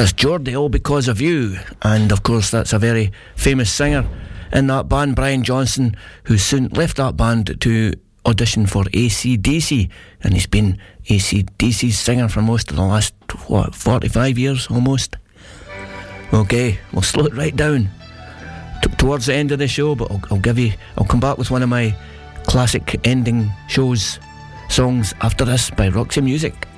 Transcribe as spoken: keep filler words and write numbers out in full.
That's Geordie, All Because of You. And of course that's a very famous singer in that band, Brian Johnson, who soon left that band to audition for A C D C, and he's been A C D C's singer for most of the last, what, forty-five years almost. Okay, we'll slow it right down T- towards the end of the show, but I'll, I'll give you I'll come back with one of my classic ending shows songs after this by Roxy Music.